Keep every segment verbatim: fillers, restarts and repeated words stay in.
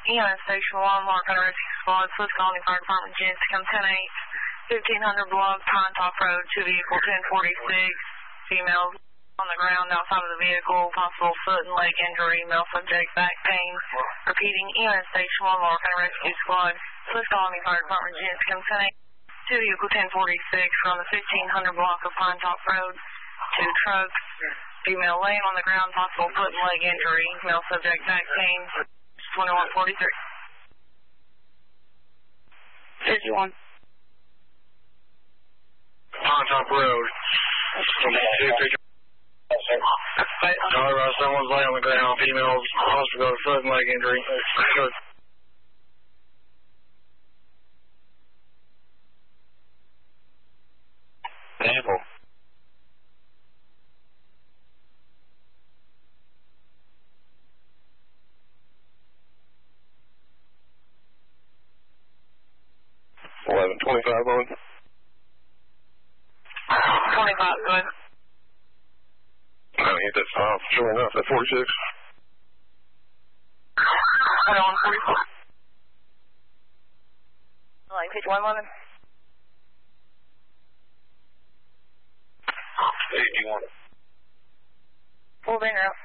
E M S Station one, Mark Hunter Rescue Squad, Swiss Colony Fire Department, Jens, come ten eight, fifteen hundred block, Pine Top Road, two vehicle ten forty-six, female on the ground outside of the vehicle, possible foot and leg injury, male subject back pain. Repeating, E M S Station one, Mark Hunter Rescue Squad, Swiss Colony Fire Department, Jens, come ten eight, two vehicle ten forty-six from the fifteen hundred block of Pine Top Road, two trucks, female laying on the ground, possible foot and leg injury, male subject back pain, twenty-one forty-three. fifty-one. Pine Top Road. All right, someone's laying on the ground, females, hospital, foot and leg injury. Good. Ample. eleven twenty-five on. twenty-five, good. I hit that five. Sure enough, that forty-six. twenty-one forty-four. Line fifty-one, London. eighty-one. Full banger out.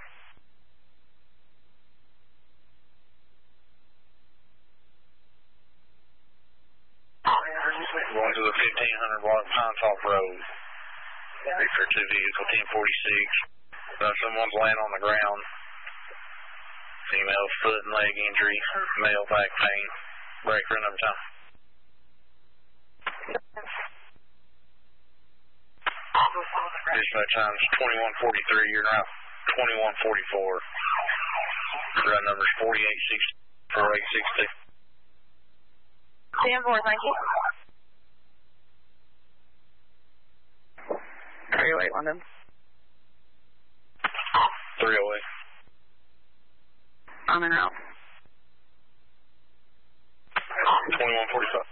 Going to the fifteen hundred block Pine Top Road. Victor two vehicle ten forty-six. Uh, someone's laying on the ground. Female foot and leg injury. Male back pain. Break run up time. Dispatch time's twenty-one forty-three. You're now twenty-one forty-four. Run number's forty-eight sixty, forty-eight sixty. ten four, thank you. three oh eight, London. three oh eight. On and out. twenty-one forty-five.